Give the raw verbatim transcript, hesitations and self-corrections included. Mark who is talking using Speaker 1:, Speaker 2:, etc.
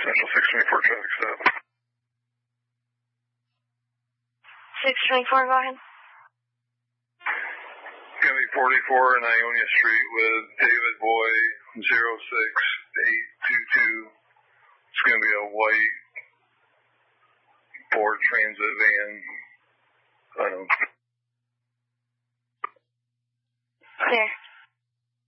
Speaker 1: Central six twenty-four traffic stop.
Speaker 2: six twenty-four, go ahead.
Speaker 1: Gonna be forty-four on Ionia Street with David Boy zero six eight two two. It's gonna be a white Ford Transit van. Um,
Speaker 2: There.